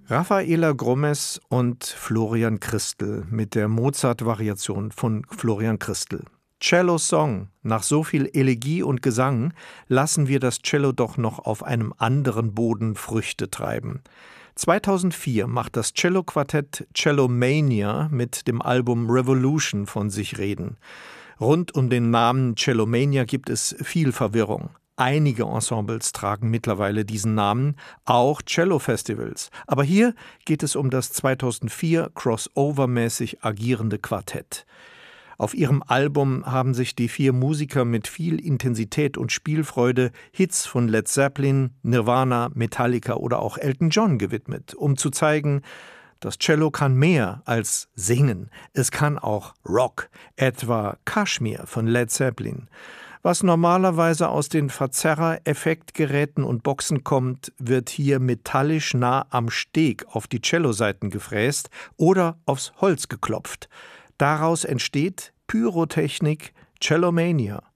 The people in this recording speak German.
Rafaela Gromes und Florian Christel mit der Mozart-Variation von Florian Christel. Cello Song. Nach so viel Elegie und Gesang lassen wir das Cello doch noch auf einem anderen Boden Früchte treiben. 2004 macht das Cello-Quartett Cellomania mit dem Album Revolution von sich reden. Rund um den Namen Cellomania gibt es viel Verwirrung. Einige Ensembles tragen mittlerweile diesen Namen, auch Cello-Festivals. Aber hier geht es um das 2004 crossover-mäßig agierende Quartett. Auf ihrem Album haben sich die 4 Musiker mit viel Intensität und Spielfreude Hits von Led Zeppelin, Nirvana, Metallica oder auch Elton John gewidmet, um zu zeigen, das Cello kann mehr als singen. Es kann auch Rock, etwa Kashmir von Led Zeppelin. Was normalerweise aus den Verzerrer-Effektgeräten und Boxen kommt, wird hier metallisch nah am Steg auf die Cellosaiten gefräst oder aufs Holz geklopft. Daraus entsteht Pyrotechnik Cellomania.